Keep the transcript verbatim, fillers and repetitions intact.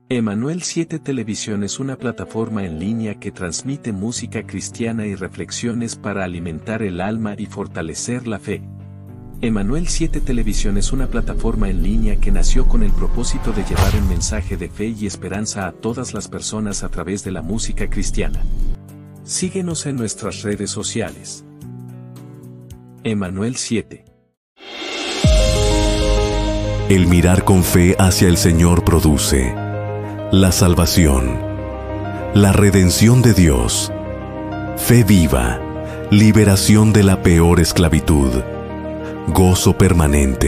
Emanuel siete Televisión es una plataforma en línea que transmite música cristiana y reflexiones para alimentar el alma y fortalecer la fe. Emanuel siete Televisión es una plataforma en línea que nació con el propósito de llevar un mensaje de fe y esperanza a todas las personas a través de la música cristiana. Síguenos en nuestras redes sociales. Emanuel siete. El mirar con fe hacia el Señor produce la salvación, la redención de Dios, fe viva, liberación de la peor esclavitud, gozo permanente.